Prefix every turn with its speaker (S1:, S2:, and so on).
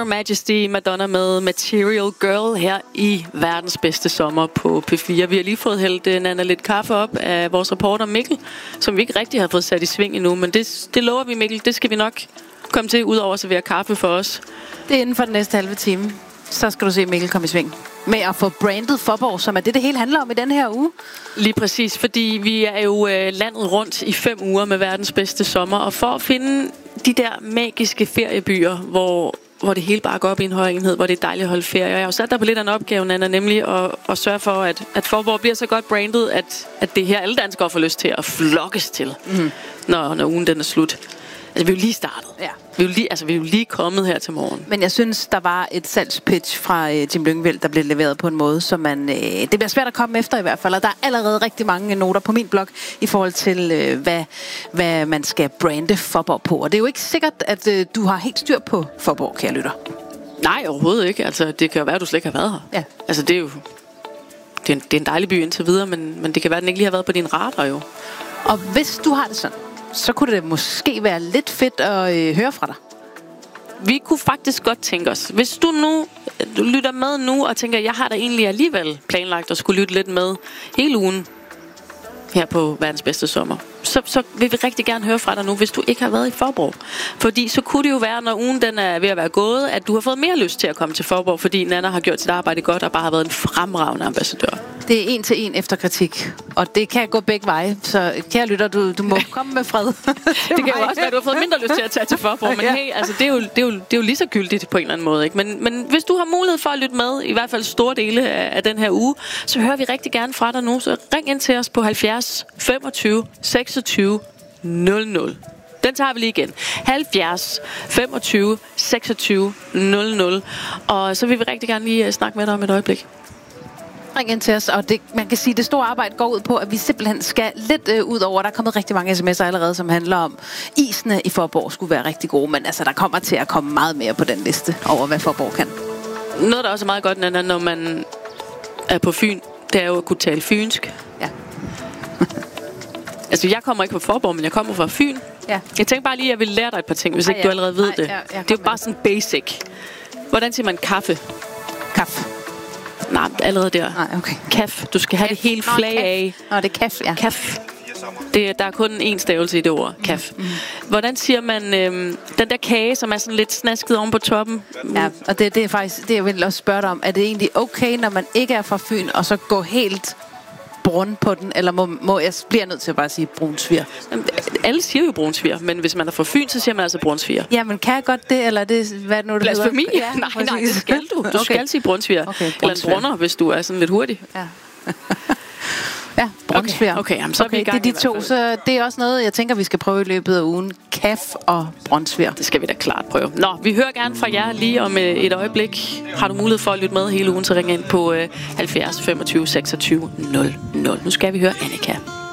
S1: Majesty, Madonna med Material Girl her i verdens bedste sommer på P4. Vi har lige fået hældt Nana lidt kaffe op af vores reporter Mikkel, som vi ikke rigtig har fået sat i sving endnu, men det lover vi, Mikkel, det skal vi nok komme til, udover at servere kaffe for os.
S2: Det er inden for den næste halve time. Så skal du se Mikkel komme i sving med at få brandet Faaborg, som er det hele handler om i den her uge.
S1: Lige præcis, fordi vi er jo landet rundt i 5 uger med verdens bedste sommer, og for at finde de der magiske feriebyer, hvor det hele bare går op i en høj enhed, hvor det er dejligt at holde ferie. Jeg har jo sat dig på lidt af en opgave, Nana, nemlig at sørge for, at Faaborg bliver så godt brandet, at det her alle danskere får lyst til at flokkes til, når ugen den er slut. Altså, vi er jo lige startet.
S2: Ja.
S1: Vi er jo lige kommet her til morgen.
S2: Men jeg synes, der var et salgspitch fra Jim Lyngvild, der blev leveret på en måde, som det bliver svært at komme efter i hvert fald. Og der er allerede rigtig mange noter på min blog i forhold til, hvad man skal brande Faaborg på. Og det er jo ikke sikkert, at du har helt styr på Faaborg, kære lytter.
S1: Nej, overhovedet ikke. Altså, det kan jo være, at du slet ikke har været her.
S2: Ja.
S1: Altså, det er en dejlig by indtil videre, men det kan være, at den ikke lige har været på din radar jo.
S2: Og hvis du har det sådan, så kunne det måske være lidt fedt at høre fra dig.
S1: Vi kunne faktisk godt tænke os, hvis du lytter med nu og tænker, jeg har da egentlig alligevel planlagt at skulle lytte lidt med hele ugen her på verdens bedste sommer, så vil vi rigtig gerne høre fra dig nu, hvis du ikke har været i Faaborg. Fordi så kunne det jo være, når ugen den er ved at være gået, at du har fået mere lyst til at komme til Faaborg, fordi Nana har gjort sit arbejde godt og bare har været en fremragende ambassadør.
S2: Det er 1-til-1 efterkritik, og det kan gå begge veje. Så kære lytter, du må komme med fred.
S1: Det kan jo også være, at du har fået mindre lyst til at tage til Faaborg, men hey, altså, det er jo lige så gyldigt på en eller anden måde. Ikke? Men hvis du har mulighed for at lytte med, i hvert fald store dele af den her uge, så hører vi rigtig gerne fra dig nu. Så ring ind til os på 70 25 26 00. Den tager vi lige igen. 70 25 26 00. Og så vil vi rigtig gerne lige snakke med dig om et øjeblik.
S2: Ring ind til os, og man kan sige, at det store arbejde går ud på, at vi simpelthen skal lidt ud over. Der er kommet rigtig mange sms'er allerede, som handler om, isene i Faaborg skulle være rigtig gode, men altså, der kommer til at komme meget mere på den liste over, hvad Faaborg kan.
S1: Noget, der også er meget godt, når man er på Fyn, det er jo at kunne tale fynsk.
S2: Ja.
S1: Altså, jeg kommer ikke fra Faaborg, men jeg kommer fra Fyn.
S2: Ja.
S1: Jeg tænker bare lige, at jeg vil lære dig et par ting, hvis ikke du allerede ved det. Det er jo bare sådan basic. Hvordan siger man kaffe?
S2: Kaffe.
S1: Nej, allerede der.
S2: Nej, okay.
S1: Kaf. Du skal have det helt flag af.
S2: Nå, det er kaf, ja.
S1: Kaf. Der er kun én stavelse i det ord. Kaf. Hvordan siger man den der kage, som er sådan lidt snasket oven på toppen?
S2: Ja, og det er faktisk det, jeg vil også spørge dig om. Er det egentlig okay, når man ikke er fra Fyn, og så gå helt brun på den, eller må jeg bliver nødt til at bare sige brunsviger?
S1: Alle siger jo brunsviger, men hvis man er fra Fyn, så siger man altså brunsviger.
S2: Ja, men kan jeg godt det, eller det, hvad nu det hedder?
S1: Blasfemi? Ja, nej, det skal du. Du skal sige brunsviger. Okay, eller en brunner, hvis du er sådan lidt hurtig.
S2: Ja. Ja, brunsviger.
S1: Okay, jamen, så er vi i gang.
S2: Det er de to, så det er også noget, jeg tænker, vi skal prøve i løbet af ugen. Kaf og brunsviger.
S1: Det skal vi da klart prøve. Nå, vi hører gerne fra jer lige om et øjeblik. Har du mulighed for at lytte med hele ugen, så ring ind på 70 25 26 00. Nu skal vi høre Annika.